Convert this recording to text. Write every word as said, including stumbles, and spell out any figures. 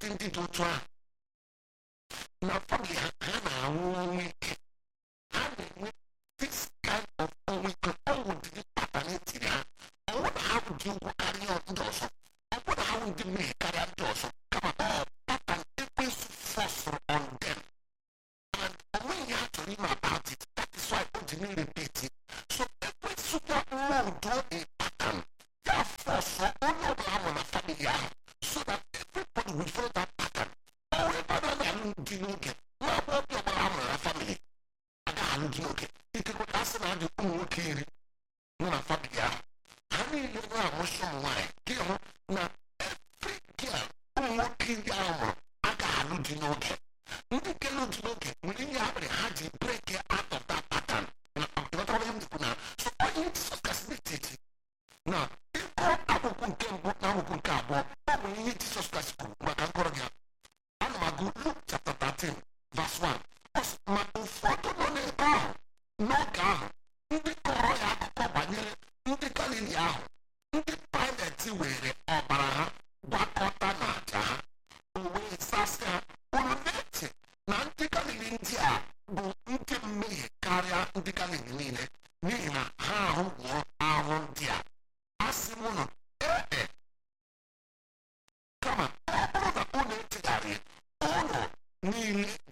ndị ndị dị otu ahụ na famili ha ha na-anwụ ọnwụ ike, ha na-enwe this kind of ọnwụ ike. Ọnwụ dị pata n'etiri ha. Ọ bụrụ na ha bụ dị ụgwọ karịa ndị ọzọ, ọ bụrụ na ha bụ ndị mmehie karịa ndị ọzọ, kama ọ pata ekwensu forced on them. And onweghị ha chọrọ ime about it. That is why o ji na-repeat it. So ekwensu kwa mmadụ a pattern ya force onye ọbụla nọ na family ahụ, so that everybody will follow that pattern. Ọ wee bada na-alụ di n'oge, nwa agbọghọ ọbụla ha nọ na family agaghị alụ di n'oge. Ikekwe asị na adị ụmụ nwoke iri nọ na family ahụ, ha niile na-amụsị ụmụ nwaanyị. Gị hụ na every girl ụmụ nwoke ndị ahụ mụrụ agaghị alụ di n'oge. Ndị nke lụ di n'oge nwere ihe ha mere ha ji break out of that pattern. Ịghọtara ihe m dịkwu na so onye Jizọs kasị n'etiti na ịkọ akwụkwọ nke mbụ na akwụkwọ nke abụọ, ọ bụ ihe Jizọs kasị kwuru maka nkọrọ gị. Ana m agụ Luke chapter thirteen verse one. Ma ụfọdụ nọ n'ebe ahụ n'oge ahụ ndị kọrọ ya akụkọ banyere ndị Galili ahụ, ndị Pilet were ọbara ha gwakọta na aja ha. O wee sasị ha, unu na-eche na ndị Galili ndị a bụ ndị mmehie karịa ndị Galili niile n'ihi na ha ahụ gwụọ ahụ ndị a? Asị m unu, ee, kama ọ bụrụ na unu echegharị, unu niile